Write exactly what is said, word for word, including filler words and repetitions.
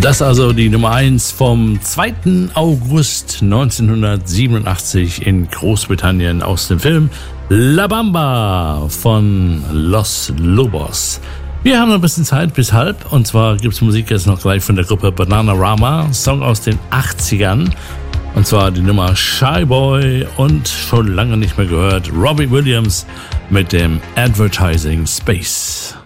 Das also die Nummer eins vom zweiten August neunzehnhundertsiebenundachtzig in Großbritannien aus dem Film La Bamba von Los Lobos. Wir haben noch ein bisschen Zeit bis halb, und zwar gibt es Musik jetzt noch gleich von der Gruppe Bananarama, Song aus den achtzigern, und zwar die Nummer Shy Boy und schon lange nicht mehr gehört Robbie Williams mit dem Advertising Space.